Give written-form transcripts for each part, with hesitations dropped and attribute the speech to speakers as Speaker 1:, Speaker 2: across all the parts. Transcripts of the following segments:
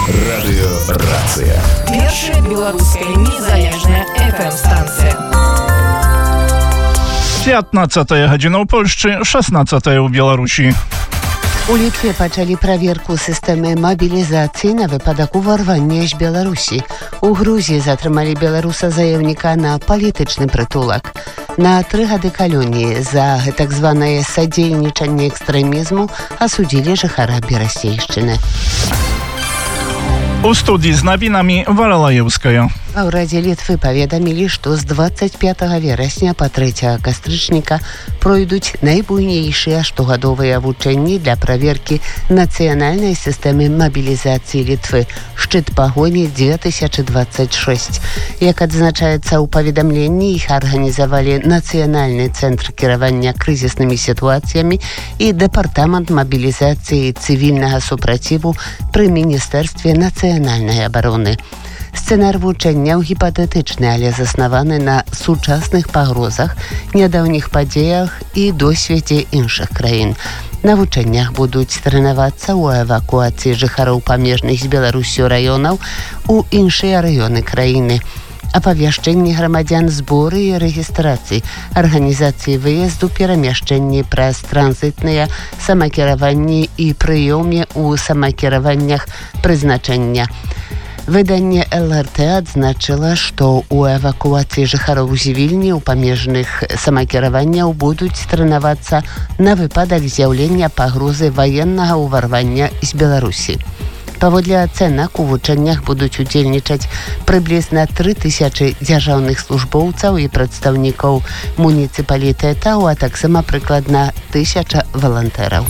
Speaker 1: Радыёрацыя.
Speaker 2: Першая беларуская незалежная FM-станція.
Speaker 3: 15 гадзіна ў Польшчы, 16 у Беларусі.
Speaker 4: У Літве пачалі праверку сістэмы мабілізацыі на выпадак уварвання з Беларусі. У Грузіі затрымалі беларуса-заяўніка на палітычны прытулак. На 3 гады калоніі за так званае садзейнічанне экстрэмізму асудзілі жыхара Берасцейшчыны.
Speaker 3: У студии з навінамі Валалаеўская.
Speaker 4: А ў Радзе Літвы паведамілі, што з 25 верасня па 3 кастрычніка пройдуць найбуйнейшыя штогадовыя вучэнні для праверкі нацыянальнай сістэмы мабілізацыі Літвы «Шчыт пагоні 2026». Як адзначаецца ў паведамленні, іх арганізавалі Нацыянальны цэнтр кіравання крызіснымі сітуацыямі і Дэпартамент мабілізацыі цывільнага супраціву пры Міністэрстве нацыянальнай абароны. Сцэнар вучэнняў гіпатэтычны, але заснаваны на сучасных пагрозах, нядаўніх падзеях і досведзе іншых краін. На вучэннях будуць трэнавацца ў эвакуацыі жыхароў памежных з Беларусю раёнаў у іншыя раёны краіны, апавяшчэнні грамадзян, зборы і рэгістрацыі, арганізацыі выезду, перамяшчэнні праз транзітныя самакіраванні і прыёме ў самакіраваннях прызначэння. Выданне ЛРТ адзначыла, што ў эвакуацыі жыхароў з Вільні ў памежных самакіраванняў будуць трэнавацца на выпадак з'яўлення пагрозы ваеннага ўварвання з Беларусі. Паводле ацэнак, у вучэннях будуць удзельнічаць прыблізна 3000 дзяржаўных службоўцаў і прадстаўнікоў муніцыпалітэтаў, а таксама прыкладна 1000 валантэраў.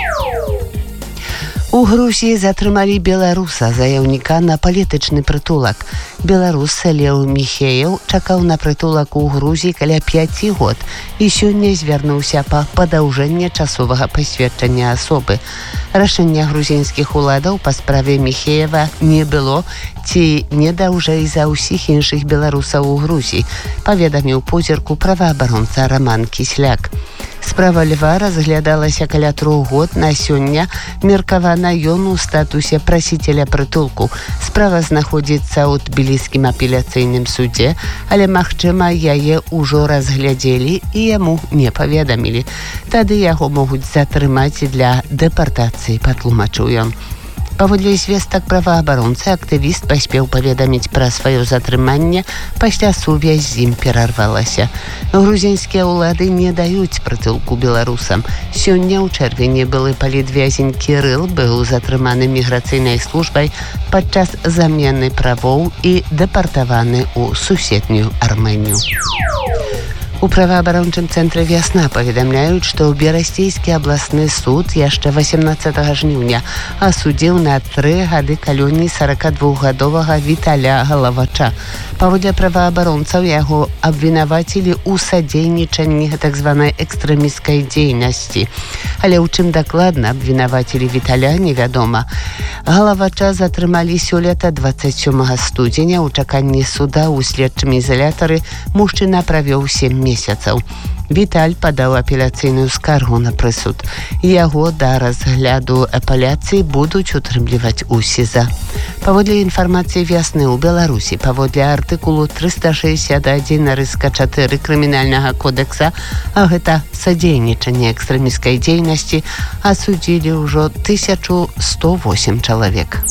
Speaker 4: У Грузіі затрымалі беларуса, заяўніка на палітычны прытулак. Беларус Леў Міхеев чакаў на прытулак у Грузіі каля 5 год і сёння звярнуўся па падаўжэнне часовага пасведчання асобы. Рашэння грузінскіх уладаў па справе Міхеева не было ці не даўжэй за ўсіх іншых беларусаў у Грузіі, паведаміў позірку праваабаронца Раман Кісляк. Справа Льва разглядалася каля 3 год, на сёння меркавана ён у статусе прасіцеля прытулку. Справа знаходзіцца ў Тбіліскім апеляцыйным судзе, але, магчыма, яе ўжо разглядзелі і яму не паведамілі. Тады яго могуць затрымаць для дэпартацыі, патлумачыў ён. Паводле звестак праваабаронцы, актывіст паспеў паведаміць пра сваё затрыманне, пасля сувязь з ім перарвалася. Грузінскія ўлады не даюць прытулку беларусам. Сёння ў чэрвені былы палітвязень Кірыл быў затрыманы міграцыйнай службай падчас замены правоў і дэпартаваны ў суседнюю Армэнію. У праваабарончым цэнтры «Вясна» паведамляюць, што Берасцейскі абласны суд яшчэ 18 жніўня асудзіў на 3 гады калоніі 42гадовага Віталя Галавача. Паводле праваабаронцаў, яго абвінавацілі ў садзейнічанні так званай экстрэмісцкай дзейнасці. Але ў чым дакладна абвінавацілі Віталя, невядома. Галавача затрымалі сёлета 27 студзеня. У чаканні суда ў следчым ізалятары мужчына правёў 7 месяцаў. Віталь падаў апеляцыйную скаргу на прысуд. Яго да разгляду апеляцыі будуць утрымліваць у СІЗА. Паводле інфармацыі «Вясны» ў Беларусі, паводле артыкулу 361-4 крымінальнага кодекса, а гэта садзейнічанне экстрэмісцкай дзейнасці, асудзілі ўжо 1108 чалавек.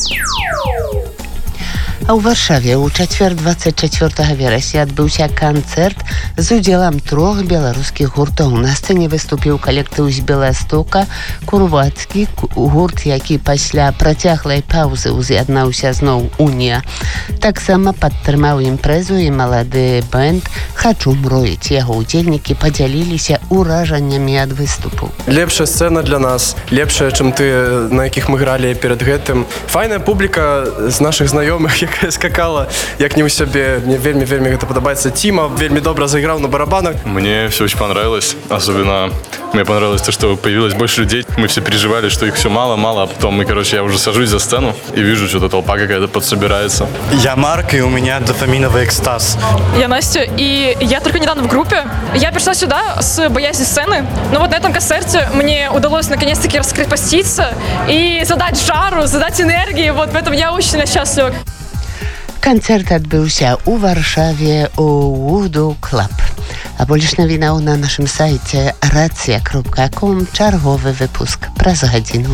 Speaker 4: А ў Варшаве ў чацвер 24 верасня адбыўся канцэрт з удзелам 3 беларускіх гуртоў. На сцэне выступіў калектыў з Беластока, Курвацкі, гурт, які пасля працяглай паўзы уз'яднаўся зноў «Унія». Таксама падтрымаў імпрэзу і малады бэнд «Хачу мроіць». Яго удзельнікі падзяліліся ўражаннямі ад выступу.
Speaker 5: Лепшая сцэна для нас, лепшая, чым ты, на якіх мы гралі перад гэтым. Файная публіка з нашых знаёмых, якая
Speaker 1: скакала як не ў сябе. Мне вельмі гэта падабаецца. Тима вельмі добра заиграл на барабанах.
Speaker 5: Мне все очень понравилось. Особенно мне понравилось то, что появилось больше людей. Мы все переживали, что их все мало, а потом, я уже сажусь за сцену и вижу, что-то толпа какая-то подсобирается.
Speaker 6: Я Марк, и у меня дофаминовый экстаз.
Speaker 7: Я Настя, и я только недавно в группе. Я пришла сюда с боязни сцены, но вот на этом концерте мне удалось наконец-таки раскрепоститься и задать жару, задать энергии. Вот поэтому я очень сильно счастлива.
Speaker 4: Канцэрт адбыўся ў Варшаве у Voodoo Club. А больш навінаў на нашым сайце racja.com. Чарговы выпуск праз гадзіну.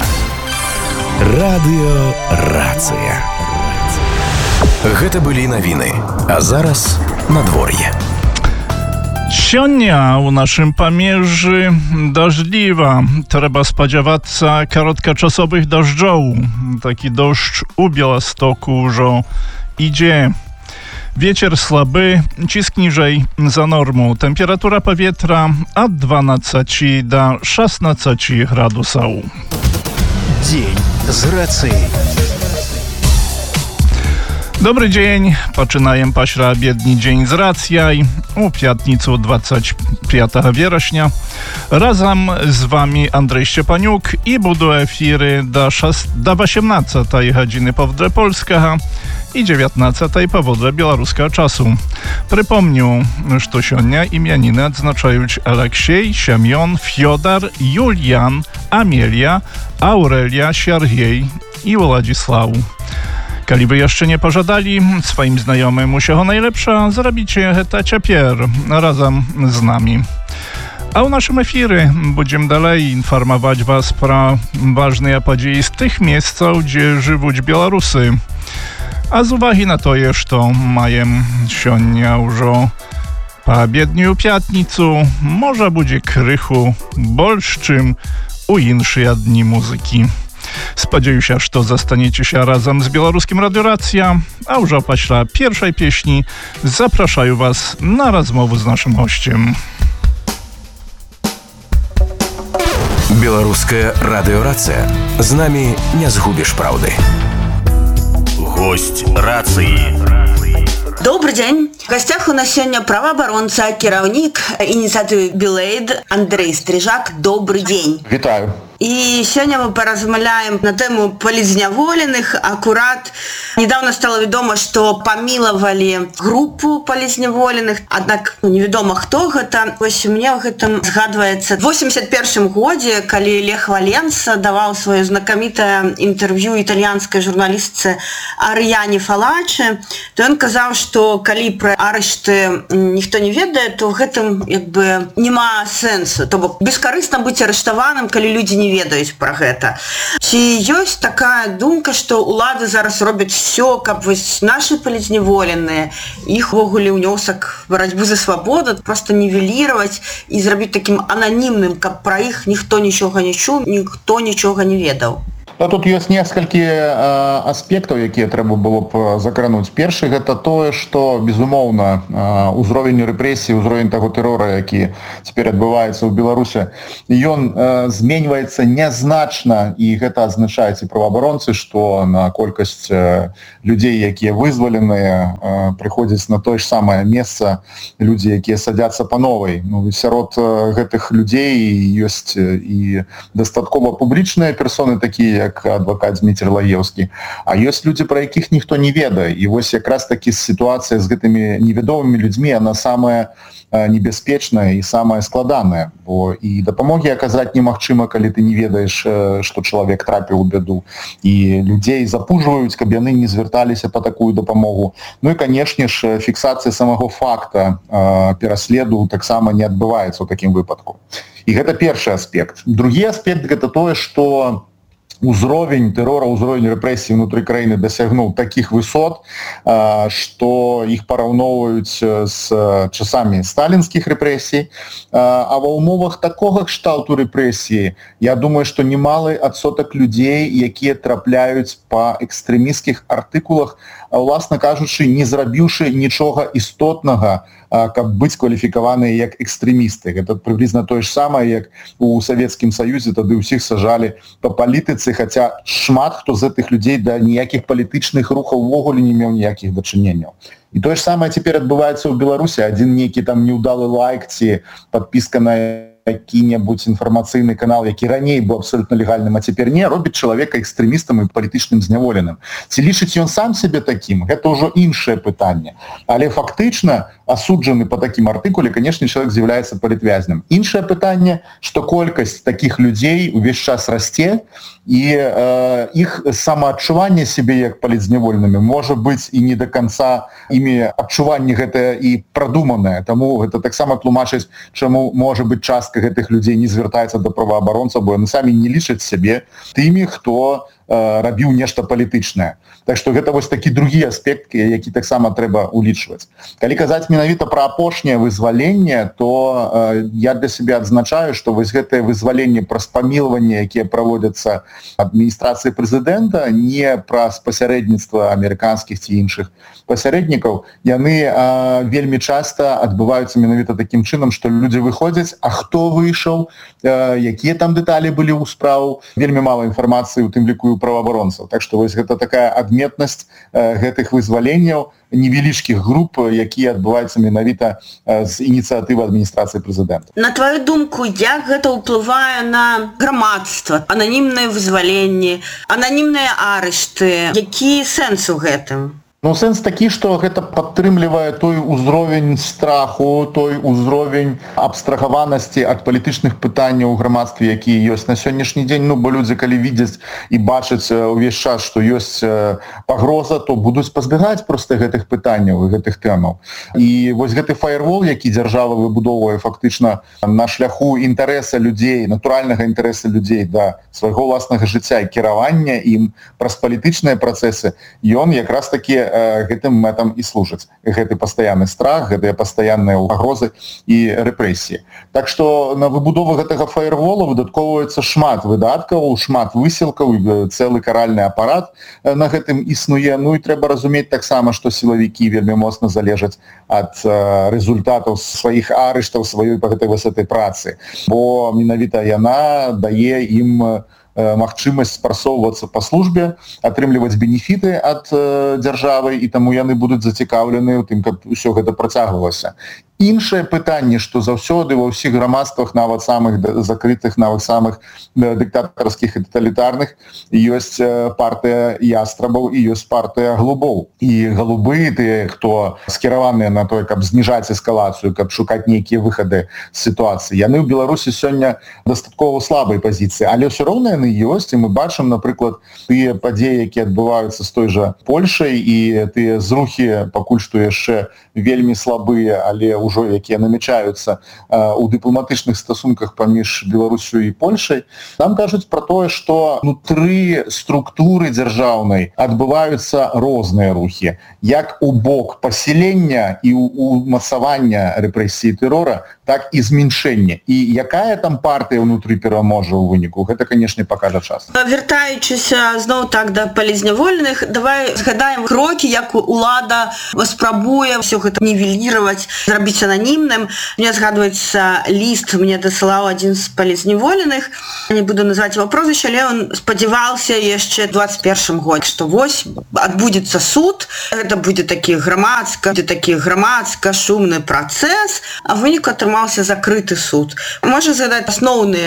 Speaker 8: Радыё Рацыя. Гэта былі навіны. А зараз надвор'е.
Speaker 3: Сёння ў нашым памежжы дажджліва. Трэба спадзявацца кароткачасовых дажджоў. Такі дождж у Беластоку ўжо ідзе. Вецер слабы, ціск ніжэй за норму. Тэмпература паветра ад 12 да 16 градусаў.
Speaker 8: Дзень з рацыяй.
Speaker 3: Dobry dzień, poczynajem paśraobiedni dzień z racjaj u piatnicu 25 września. Razem z wami Andrzej Szczepaniuk i budu efiry do 18 godziny powodle polskiego i 19 powodle białoruskiego czasu. Przypomniu, że сегодня imieniny odznaczają Aleksiej, Siemion, Fiodor, Julian, Amelia, Aurelia, Siergiej i Władysław. Kali wy jeszcze nie pożadali swoim znajomym усього najlepsza, zrobicie to ciapier razem z nami. A u naszym efiry będziemy dalej informować was pro ważne podії z tych miejsc, gdzie żyją Białorusy. A z uwagi na to, że to mają siądnia już po biedniu piatnicu, może będzie krychu bolszczym u inszej dni muzyki. Spodzieję się, że zostaniecie się razem z Białoruskim Radio Racja, a już paśla pierwszej pieśni zapraszają was na rozmowę z naszym gościem.
Speaker 8: Беларускае радыёрацыя. З намі не згубіш праўды. Госць рацыі.
Speaker 9: Добрый день. В гостях у нас сегодня правоабаронца, кіраўнік ініцыятывы Белейд Андрей Стрижак. Добрый день.
Speaker 10: Вітаю.
Speaker 9: И сегодня мы поразмаўляем на тему палізняволеных. Аккурат недавно стало ведомо, что помиловали группу палізняволеных, однак неведомо хто гэта. Вось мне в гэтым згадваецца 81 годзе, калі Лех Валенса даваў свое знакамітае інтэрв'ю італьянскай журналістцы Арыяне Фалачы, то ён казаў, што калі пра арышты ніхто не ведае, то в гэтым як бы няма сэнсу. То бок бескарысна быць арыштаваным, калі людзі не ведаюць пра гэта. Ці ёсць такая думка, што улады зараз робяць все, каб вось нашы палізняволеныя, іх увогуле ўнёсак барацьбы за свабоду просто нівеліраваць і зрабіць такім ананімным, каб пра іх ніхто нічога не чуў, ніхто нічога не ведаў.
Speaker 10: Тут ёсць некалькі аспектаў, якія трэба было б закрануць. Першы гэта тое, што безумоўна узровень рэпрэсій, узровень таго тэрора, які цяпер адбываецца ў Беларусі, ён зменьваецца нязначна, і гэта азначаюць і праваабаронцы, што на колькасць людзей, якія вызваленыя, прыходзяць на тое ж самае месца людзі, якія садзяцца па новай. Сярод гэтых людзей ёсць і дастаткова публічныя персоны, такія як адвакат Дмітрий Лаевскі, а ёсць людзі, пра якіх ніхто не ведае. І вось якраз такі сітуацыя з гэтымі невядомымі людзьмі, яна самая небяспечная і самая складаная, бо і дапамогі аказаць немагчыма, калі ты не ведаеш, што чалавек трапіў у бяду, і людзей запужваюць, каб яны не звярталіся па такую дапамогу. Ну і, канешне ж, фіксацыя самого факта пераследу таксама не адбываецца ў такім выпадку. І гэта першы аспект. Другі аспект гэта тое, што узровень тэрора, узровень рэпрэсій ўнутры краіны дасягнуў такіх высот, што іх параўноўваюць з часамі сталінскіх рэпрэсій. А ва ўмовах такога кшталту рэпрэсіі, я думаю, што немалы адсотак людзей, якія трапляюць па экстрэмісцкіх артыкулах, уласна кажучы, не зрабіўшы нічога істотнага каб быць кваліфікаваныя як экстрэмісты. Гэта прыблізна тое ж самае, як у Савецкім Саюзе, тады ўсіх сажалі па палітыцы, хаця шмат хто з гэтых людзей да ніякіх палітычных рухаў увогуле не меў ніякіх дачыненняў. І тое ж самае цяпер адбываецца ў Беларусі. Адзін нейкі там неўдалы лайк ці падпіска на які-небудзь інфармацыйны канал, які раней быў абсолютно легальным, а цяпер не, робіць чалавека экстрэмістам і палітычным зняволеным. Ці лічыць ён сам сябе такім, гэта ўжо іншае пытанне. Але фактычна асуджаны па такім артыкуле, канешне, чалавек з'яўляецца палітвязням. Іншае пытанне, што колькасць такіх людзей увесь час расце, і іх самаадчуванне сябе як палітзняволенымі можа быць і не да канца імі адчуванне гэтае і прадуманае. Таму гэта таксама тлумачыць, чаму можа быць частка гэтых людзей не звяртаецца да праваабаронцаў, бо яны самі не лічаць сябе тымі, хто рабіў нешта палітычнае. Так што гэта вось такі другі аспект, які таксама трэба улічваць. Калі казаць менавіта пра апошняе вызваленне, то я для сябе адзначаю, што вось гэтае вызваленне праз памілаванне, якія праводзяцца адміністрацыі прэзідэнта, не праз пасярэдніцтва амерыканскіх ці іншых пасярэднікаў, яны вельмі часта адбываюцца менавіта такім чынам, што людзі выходзяць, а хто выйшаў, якія там дэталі былі ў справу, вельмі мала інфармацыі, у тым ліку праваабаронцаў. Так што вось гэта такая адметнасць гэтых вызваленняў невялічкіх груп, якія адбываюцца менавіта з ініцыятывы адміністрацыі прэзідэнта.
Speaker 9: На твою думку, як гэта ўплывае на грамадства? Ананімныя вызваленні, ананімныя арышты. Які сэнс у гэтым?
Speaker 10: Ну, сэнс такі, што гэта падтрымлівае той узровень страху, той узровень абстрагаванасці ад палітычных пытанняў у грамадстве, якія ёсць на сённяшні дзень. Ну, бо людзі, калі видзяць і бачаць увесь час, што ёсць пагроза, то будуць пазбягаць проста гэтых пытанняў і гэтых тэмаў. І вось гэты фаервол, які дзяржава выбудоўвае фактычна на шляху інтарэса людзей, натуральнага інтарэса людзей да свайго ўласнага жыцця і кіравання ім праз палітычныя працэсы, ён якраз такі гэтым мэтам і служыць. Гэты пастаянны страх, гэтыя пастаянныя пагрозы і рэпрэсіі. Так што на выбудову гэтага фаервола выдаткоўваецца шмат выдаткаў, шмат высілкаў, цэлы каральны апарат на гэтым існуе. Ну і трэба разумець таксама, што сілавікі вельмі моцна залежаць ад рэзультатаў сваіх арыштаў, сваёй гэтай працы. Бо менавіта яна дае ім магчымасць спрасоўвацца па службе, атрымліваць бенефіты ад дзяржавы, і таму яны будуць зацікаўлены ў тым, каб усё гэта працягвалася. Іншае пытанне, што заўсёды ва ўсіх грамадствах, нават самых закрытых, нават самых дыктатарскіх і таталітарных, ёсць партыя ястрабаў і ёсць партыя галубоў. І галубы, тыя, хто скіраваныя на тое, каб зніжаць эскалацыю, каб шукаць нейкія выхады з сітуацыі, яны ў Беларусі сёння дастаткова слабай пазіцыі, але ўсё роўна яны ёсць, і мы бачым, напрыклад, тыя падзеі, якія адбываюцца з той жа Польшай, і тыя зрухі пакуль што яшчэ вельмі слабыя, але ўжо якія намячаюцца ў дыпламатычных стасунках паміж Беларусю і Польшай, нам кажуць пра тое, што унутры структуры дзяржаўнай адбываюцца розныя рухі, як у бок пасілення і ўмацавання рэпрэсіі тэрора, так і зменшэння. І якая там партыя ўнутры пераможа ў выніку, гэта, канешне, пакажа час.
Speaker 9: Вяртаючыся зноў так да палізняволеных, давай згадаем крокі, як улада спрабуе ўсё гэта нівеліраваць, зрабіць ананімным. Мне згадваецца ліст, мне дасылаў адзін з палізняволеных, не буду называць его прозвішча, але он спадзяваўся яшчэ 21 год, што вось адбудзецца суд, гэта будзе такі грамадска шумны працэс, а выніку атрымаўся закрыты суд. Можа згадаць асноўныя